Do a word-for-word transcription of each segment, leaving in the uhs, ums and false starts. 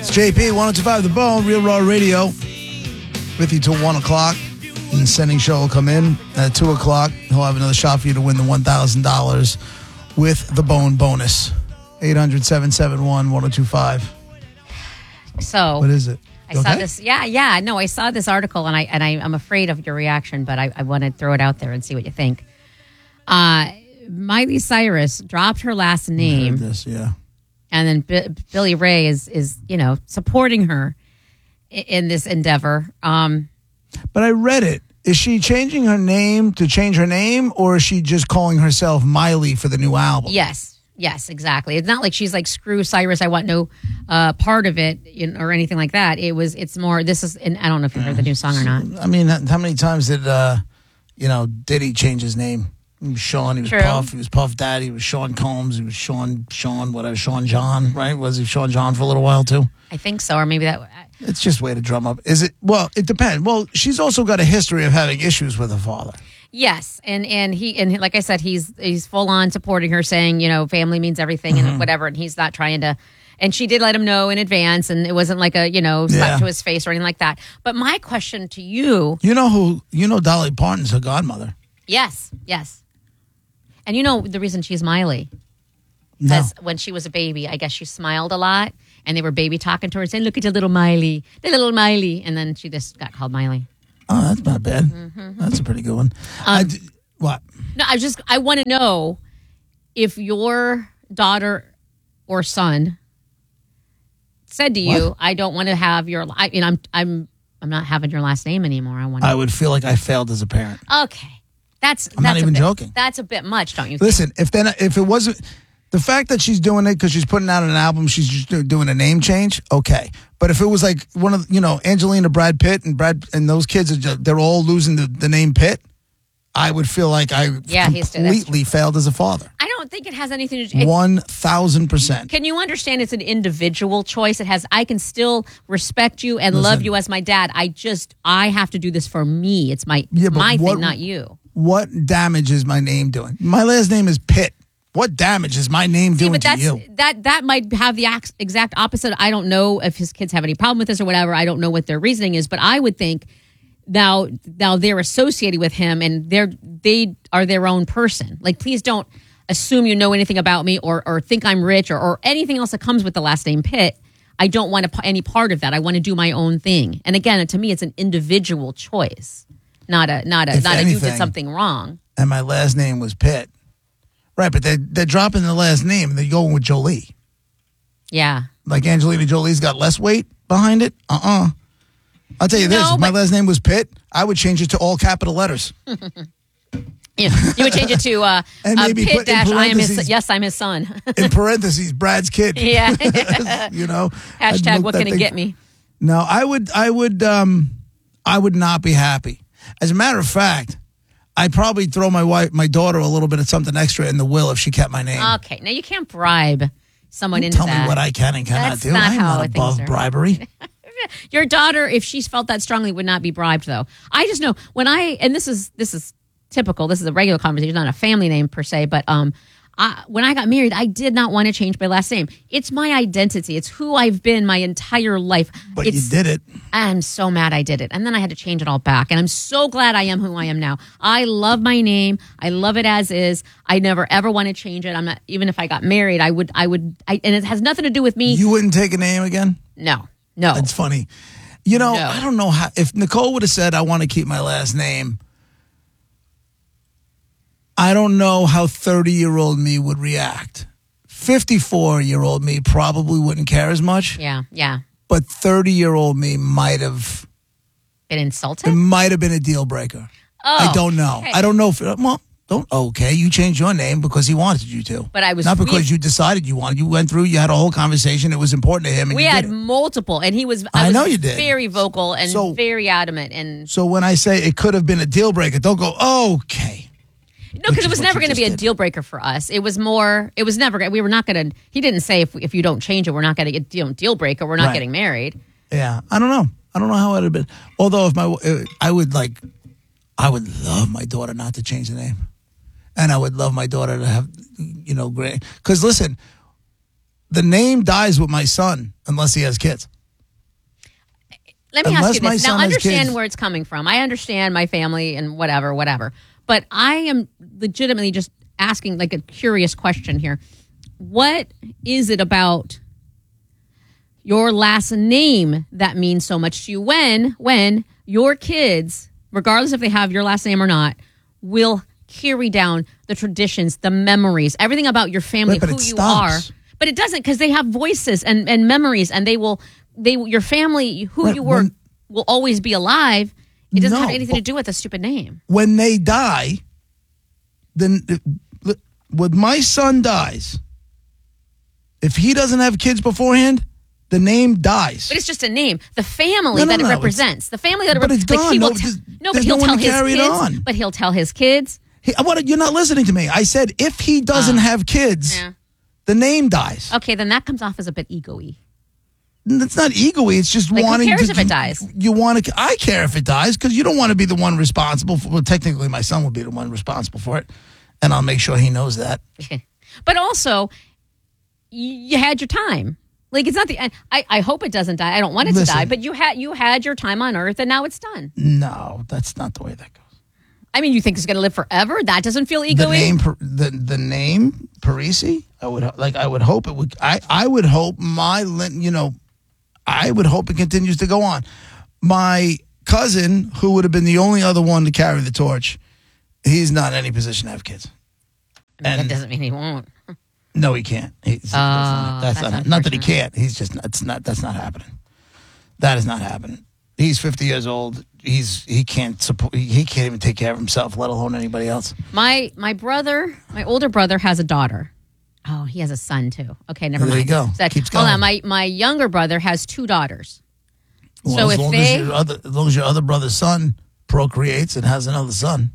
It's J P, one oh two point five The Bone, Real Raw Radio. With you till one o'clock. And the sending show will come in at two o'clock. He'll have another shot for you to win the one thousand dollars with the Bone bonus. eight hundred, seven seven one, one oh two five. So what is it? I saw this. Yeah, yeah. No, I saw this article, and I and I, I'm afraid of your reaction, but I, I want to throw it out there and see what you think. Uh, Miley Cyrus dropped her last name. I heard this, yeah. And then B- Billy Ray is is you know supporting her in, in this endeavor. Um, but I read it. Is she changing her name to change her name, or is she just calling herself Miley for the new album? Yes. Yes, exactly. It's not like she's like, screw Cyrus, I want no uh, part of it, you know, or anything like that. It was, it's more, this is, and I don't know if you heard the new song or not. I mean, how many times did, uh, you know, Diddy change his name? He was Sean, he was True. Puff, he was Puff Daddy, he was Sean Combs, he was Sean, Sean, whatever, Sean John, right? Was he Sean John for a little while too? I think so, or maybe that. It's just a way to drum up. Is it? Well, it depends. Well, she's also got a history of having issues with her father. Yes, and and he and like I said, he's he's full on supporting her, saying, you know, family means everything mm-hmm. and whatever, and he's not trying to. And she did let him know in advance, and it wasn't like a you know slap Yeah. to his face or anything like that. But my question to you, you know who you know Dolly Parton's her godmother. Yes, yes, and you know the reason she's Miley. No. Because when she was a baby, I guess she smiled a lot, and they were baby talking to her, saying, "Look at your little Miley, the little Miley," and then she just got called Miley. Oh, that's not bad. Mm-hmm. That's a pretty good one. Um, I d- what? No, I just I want to know if your daughter or son said to you, What? "I don't want to have your," I, you know, I'm I'm I'm not having your last name anymore. I want. I would feel like I failed as a parent. Okay, that's I'm that's not a even bit, joking. That's a bit much, don't you? Listen, if then if it wasn't the fact that she's doing it because she's putting out an album, she's just do- doing a name change. Okay, but if it was like one of you know Angelina, Brad Pitt, and Brad and those kids are just, they're all losing the, the name Pitt, I would feel like I Yeah, he's- that's completely failed as a father. I don't think it has anything to do. One thousand percent. Can you understand? It's an individual choice. It has. I can still respect you and Listen. love you as my dad. I just I have to do this for me. It's my Yeah, but my what- thing, not you. What damage is my name doing? My last name is Pitt. What damage is my name See, doing but to that's you? that that might have the ex- exact opposite. I don't know if his kids have any problem with this or whatever. I don't know what their reasoning is, but I would think now now they're associated with him and they're they are their own person. Like, please don't assume you know anything about me or or think I'm rich or or anything else that comes with the last name Pitt. I don't want to, any part of that. I want to do my own thing. And again, to me, it's an individual choice, not a not a If not a you anything- did something wrong. And my last name was Pitt. Right, but they're, they're dropping the last name and they're going with Jolie. Yeah. Like Angelina Jolie's got less weight behind it? Uh-uh. I'll tell you this. No, If my but- last name was Pitt, I would change it to all capital letters. You, you would change it to uh, And uh, maybe Pitt put in dash I am his parentheses- yes I'm his son. In parentheses, Brad's kid. Yeah. You know? I'd Hashtag look what that can it thing- get me? No, I would, I would, um, I would not be happy. As a matter of fact, I'd probably throw my wife, my daughter, a little bit of something extra in the will if she kept my name. Okay, now you can't bribe someone Don't into tell that. me what I can and cannot That's do. not I'm how not things above are. bribery. Your daughter, if she felt that strongly, would not be bribed, though. I just know when I and this is this is typical. This is a regular conversation, not a family name per se, but um. I, when I got married, I did not want to change my last name. It's my identity. It's who I've been my entire life. But it's, you did it. I'm so mad I did it. And then I had to change it all back. And I'm so glad I am who I am now. I love my name. I love it as is. I never ever want to change it. I'm not, even if I got married, I would, I would, I, and it has nothing to do with me. You wouldn't take a name again? No, no. That's funny. You know, No. I don't know how, if Nicole would have said, I want to keep my last name, I don't know how thirty-year-old me would react. fifty-four-year-old me probably wouldn't care as much, Yeah, yeah. but thirty-year-old me might have, Been it insulted? might have been a deal breaker. Oh, I don't know. okay. I don't know if, well, don't, okay, you changed your name because he wanted you to. But I was- Not because we- you decided you wanted. You went through, you had a whole conversation. It was important to him. And We you had did it. multiple, and he was, I I was know you did. very vocal and So- very adamant. And So when I say it could have been a deal breaker, don't go, okay. no, because it was what never you going to just be a did. deal breaker for us. It was more, it was never, we were not going to, he didn't say if, if you don't change it, we're not going to get you know, deal breaker. We're not Right. getting married. Yeah, I don't know. I don't know how it would have been. Although if my, uh, I would like, I would love my daughter not to change the name, and I would love my daughter to have, you know, great. Because listen, the name dies with my son unless he has kids. Let me Unless ask you my this. Now, son has understand kids. where it's coming from. I understand my family and whatever, whatever. But I am legitimately just asking like a curious question here. What is it about your last name that means so much to you when, when your kids, regardless if they have your last name or not, will carry down the traditions, the memories, everything about your family, Wait, but who it you stops. are. But it doesn't, because they have voices and, and memories, and they will, they your family, who Right, you were, when- will always be alive. It doesn't No, have anything to but- do with a stupid name. When they die, then uh, when my son dies, if he doesn't have kids beforehand, the name dies. But it's just a name. The family No, no, that no, it it's- represents. The family that it But it's represents. gone. He No, will there's- no, but there's he'll no one tell to his carry it kids. on. But he'll tell his kids. He, what, you're not listening to me. I said if he doesn't Oh. have kids, Yeah. the name dies. Okay, then that comes off as a bit ego-y. It's not ego-y. It's just Like, who wanting cares to. if it dies? You want to. I care if it dies because you don't want to be the one responsible for. Well, technically, my son will be the one responsible for it, and I'll make sure he knows that. But also, y- you had your time. Like it's not the. I, I hope it doesn't die. I don't want it Listen. to die. But you had you had your time on Earth, and now it's done. No, that's not the way that goes. I mean, you think it's going to live forever? That doesn't feel The ego-y. name, Per- the the name Parisi. I would like. I would hope it would. I I would hope my. lin- You know, I would hope it continues to go on. My cousin, who would have been the only other one to carry the torch, he's not in any position to have kids. I mean, and- that doesn't mean he won't. No, he can't. He's, that's not, that's that's not, not that he unfortunate. can't. He's just not, it's not. That's not happening. That is not happening. He's fifty years old. He's he can't support. He can't even take care of himself, let alone anybody else. My my brother, my older brother, has a daughter. Oh, he has a son too. Okay, never There mind. you go. So that- Keeps hold going. on, my my younger brother has two daughters. Well, So as if long they- as your other, as long as your other brother's son procreates and has another son,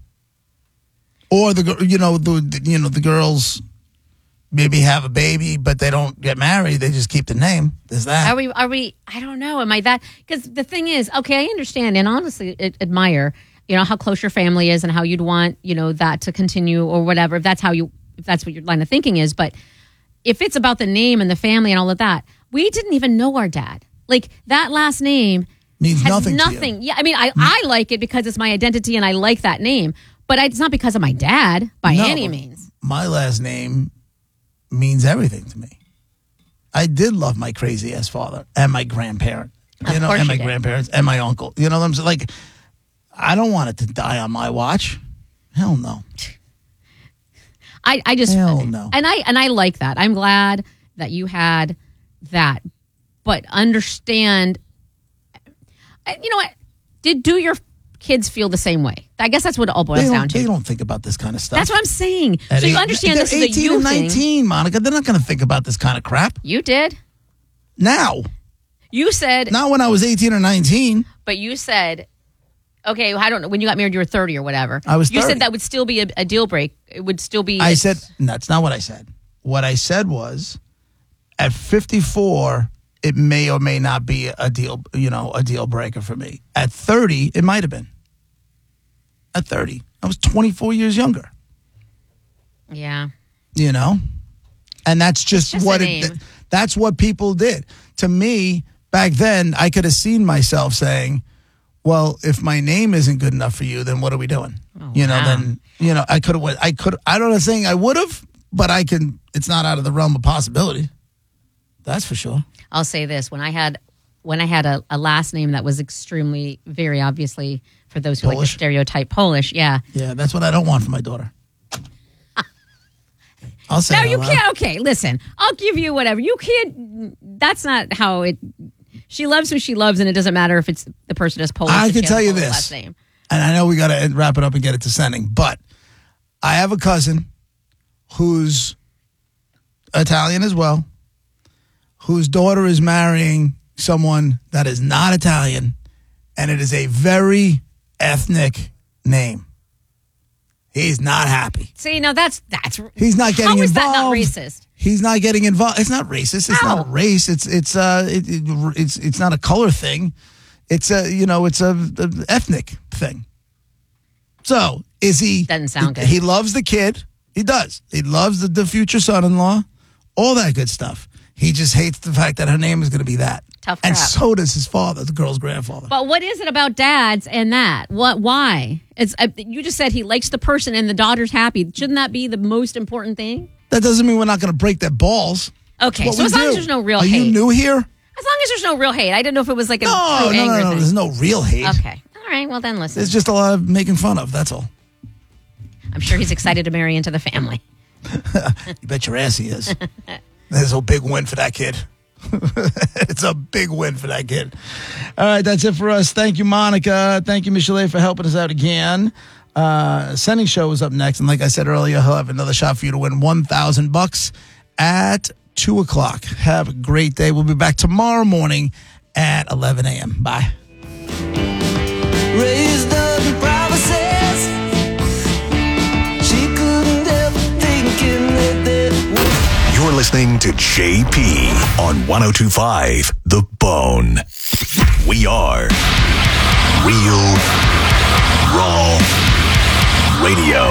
or the gir- you know the the- you know the girls maybe have a baby, but they don't get married. They just keep the name. There's that. Are we? Are we? I don't know. Am I that? Because the thing is, okay, I understand and honestly I, admire, you know, how close your family is and how you'd want, you know, that to continue or whatever. If that's how you, if that's what your line of thinking is, but if it's about the name and the family and all of that, we didn't even know our dad. Like that last name Means has nothing to you. nothing. Yeah, I mean, I I like it because it's my identity and I like that name, but I, it's not because of my dad by No, any but means. My last name means everything to me. I did love my crazy ass father and my grandparent, Of you know, course and you my did. grandparents and my uncle. You know what I'm saying? Like, I don't want it to die on my watch. Hell no. I, I just Hell no. and I and I like that. I'm glad that you had that, but understand. You know what? Did do your kids feel the same way? I guess that's what it all boils They down don't, to. they don't think about this kind of stuff. That's what I'm saying. At So you eight- understand they're this is a eighteen you and thing. nineteen, Monica. They're not going to think about this kind of crap You did. now. You said, Not when I was eighteen or nineteen. but you said, okay. I don't know. When you got married, you were thirty or whatever. I was You thirty. said that would still be a, a deal break. It would still be. I said, that's not what I said. What I said was, at fifty-four, it may or may not be a deal, you know, a deal breaker for me. At thirty, it might have been. At thirty, I was twenty-four years younger, yeah. you know? And that's just, just what a it, name. that's what people did. To me, back then, I could have seen myself saying, well, if my name isn't good enough for you, then what are we doing? Oh, you know, wow. then, you know, I could have, I could, I don't know saying I would have, but I can, it's not out of the realm of possibility. That's for sure. I'll say this: when I had when I had a, a last name that was extremely, very obviously for those who like Polish? the stereotype Polish, yeah. Yeah, that's what I don't want for my daughter. I'll say Now it you out loud. can't. Okay, listen. I'll give you whatever. You can't. That's not how it. She loves who she loves, and it doesn't matter if it's the person is Polish. I if can she has tell a you Polish this. Last name. And I know we got to wrap it up and get it to sending, but I have a cousin who's Italian as well, whose daughter is marrying someone that is not Italian, and it is a very ethnic name. He's not happy. See, now that's that's. He's not getting How is involved. that not racist? He's not getting involved. It's not racist. It's How? not a race. It's it's uh it, it, it's it's not a color thing. It's a you know it's a, a ethnic thing. So is he? Doesn't sound good. He loves the kid. He does. He loves the, the future son-in-law. All that good stuff. He just hates the fact that her name is going to be that. Tough and crap. so does his father, the girl's grandfather. But what is it about dads and that? What? Why? It's uh, you just said he likes the person and the daughter's happy. Shouldn't that be the most important thing? That doesn't mean we're not going to break their balls. Okay, What so we as long do. as there's no real Are hate. you new here? As long as there's no real hate. I didn't know if it was like a No, true no, anger no, no. thing. There's no real hate. Okay. All right, well then listen. There's just a lot of making fun of, that's all. I'm sure he's excited to marry into the family. You bet your ass he is. That's a big win for that kid. It's a big win for that kid. All right, that's it for us. Thank you, Monica. Thank you, Michelle, for helping us out again. Uh, Sending Show is up next, and like I said earlier, he'll have another shot for you to win one thousand bucks at two o'clock. Have a great day. We'll be back tomorrow morning at eleven a.m. Bye. Raised up in promises. She couldn't help thinking that that You're listening to J P on one oh two point five The Bone. We are Real Raw Radio.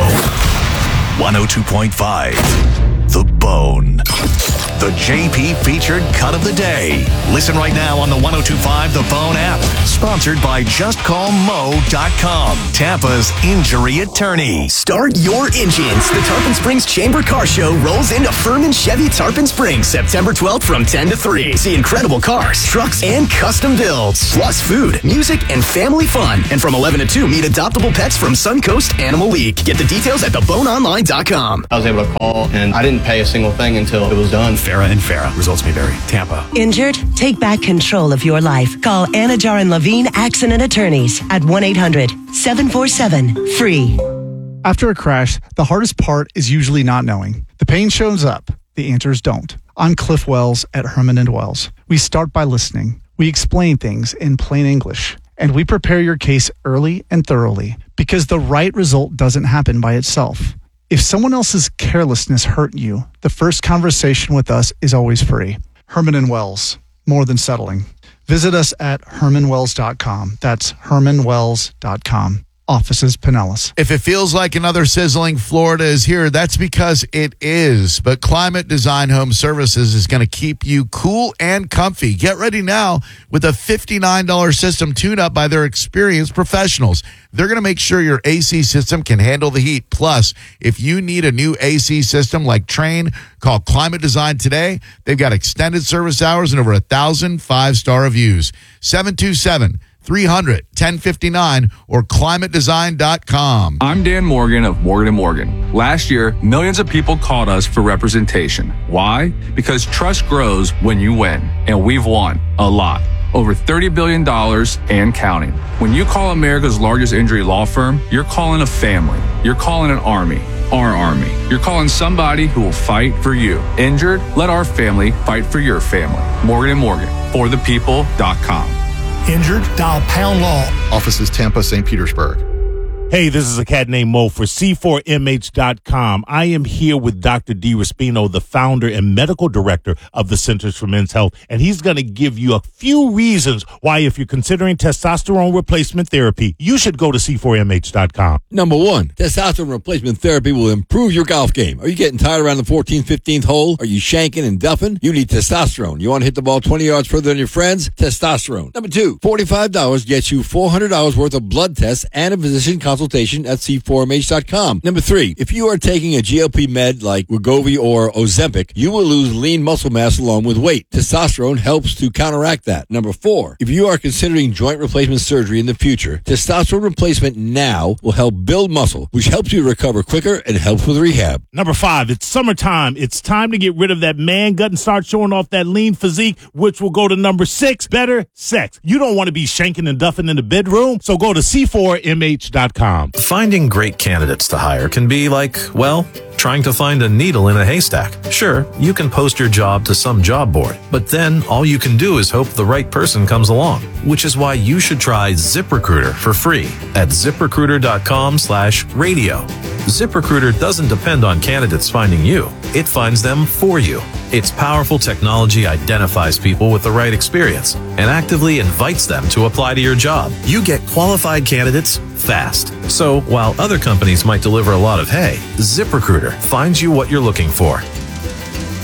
one oh two point five The Bone. The J P featured cut of the day. Listen right now on the one oh two point five The Bone app. Sponsored by just call mo dot com, Tampa's injury attorney. Start your engines. The Tarpon Springs Chamber Car Show rolls into Furman Chevy Tarpon Springs September twelfth from ten to three. See incredible cars, trucks, and custom builds. Plus food, music, and family fun. And from eleven to two, meet adoptable pets from Suncoast Animal League. Get the details at the bone online dot com. I was able to call, and I didn't pay a single thing until it was done. Farah and Farah. Results may vary. Tampa. Injured? Take back control of your life. Call Anajar and Levine Accident Attorneys at one eight hundred seven four seven free. After a crash, the hardest part is usually not knowing. The pain shows up. The answers don't. I'm Cliff Wells at Herman and Wells. We start by listening. We explain things in plain English. And we prepare your case early and thoroughly because the right result doesn't happen by itself. If someone else's carelessness hurt you, the first conversation with us is always free. Herman and Wells, more than settling. Visit us at herman wells dot com. That's herman wells dot com. Offices Pinellas. If it feels like another sizzling Florida is here, that's because it is. But Climate Design Home Services is going to keep you cool and comfy. Get ready now with a fifty-nine dollars system tune-up by their experienced professionals. They're going to make sure your A C system can handle the heat. Plus, if you need a new A C system like Train, call Climate Design today. They've got extended service hours and over a thousand five-star reviews. seven two seven, three hundred, ten fifty-nine or climate design dot com. I'm Dan Morgan of Morgan and Morgan. Last year, millions of people called us for representation. Why? Because trust grows when you win, and we've won a lot. Over thirty billion dollars and counting. When you call America's largest injury law firm, you're calling a family. You're calling an army. Our army. You're calling somebody who will fight for you. Injured? Let our family fight for your family. Morgan and Morgan. For the people dot com. Injured? Dial Pound Law. Offices Tampa, Saint Petersburg. Hey, this is a cat named Mo for C four M H dot com. I am here with Doctor D. Raspino, the founder and medical director of the Centers for Men's Health, and he's going to give you a few reasons why, if you're considering testosterone replacement therapy, you should go to C four M H dot com. Number one, testosterone replacement therapy will improve your golf game. Are you getting tired around the fourteenth, fifteenth hole? Are you shanking and duffing? You need testosterone. You want to hit the ball twenty yards further than your friends? Testosterone. Number two, forty-five dollars gets you four hundred dollars worth of blood tests and a physician consultation at C four M H dot com. Number three, if you are taking a G L P med like Wegovy or Ozempic, you will lose lean muscle mass along with weight. Testosterone helps to counteract that. Number four, if you are considering joint replacement surgery in the future, testosterone replacement now will help build muscle, which helps you recover quicker and helps with rehab. Number five, it's summertime. It's time to get rid of that man gut and start showing off that lean physique, which will go to number six, better sex. You don't want to be shanking and duffing in the bedroom, so go to C four M H dot com. Finding great candidates to hire can be like, well, trying to find a needle in a haystack. Sure, you can post your job to some job board, but then all you can do is hope the right person comes along, which is why you should try ZipRecruiter for free at ZipRecruiter.com slash radio. ZipRecruiter doesn't depend on candidates finding you. It finds them for you. Its powerful technology identifies people with the right experience and actively invites them to apply to your job. You get qualified candidates fast. So while other companies might deliver a lot of hay, ZipRecruiter finds you what you're looking for.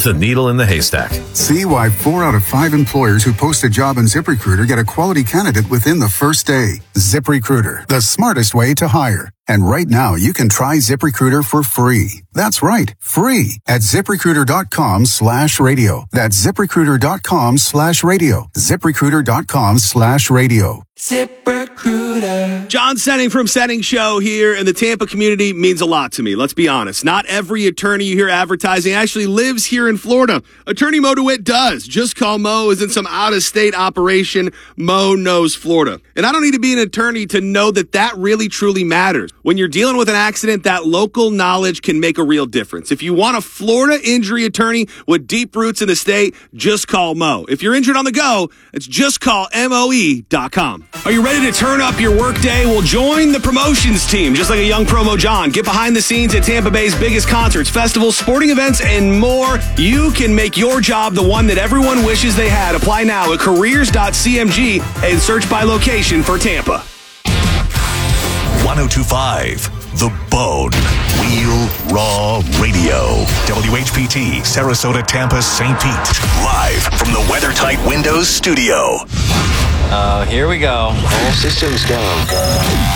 The needle in the haystack. See why four out of five employers who post a job on ZipRecruiter get a quality candidate within the first day. ZipRecruiter, the smartest way to hire. And right now, you can try ZipRecruiter for free. That's right, free at ZipRecruiter.com slash radio. That's ZipRecruiter.com slash radio. ZipRecruiter.com slash radio. ZipRecruiter. John Senning from Senning Show here in the Tampa community means a lot to me. Let's be honest. Not every attorney you hear advertising actually lives here in Florida. Attorney Mo DeWitt does. Just Call Mo isn't some out-of-state operation. Mo knows Florida. And I don't need to be an attorney to know that that really truly matters. When you're dealing with an accident, that local knowledge can make a real difference. If you want a Florida injury attorney with deep roots in the state, just call Mo. If you're injured on the go, it's just call M O E dot com. Are you ready to turn up your workday? Well, join the promotions team, just like a young promo John. Get behind the scenes at Tampa Bay's biggest concerts, festivals, sporting events, and more. You can make your job the one that everyone wishes they had. Apply now at careers dot c m g and search by location for Tampa. one oh two point five The Bone. Real Raw Radio. W H P T, Sarasota, Tampa, Saint Pete. Live from the WeatherTight Windows studio. Uh, here we go. All systems go.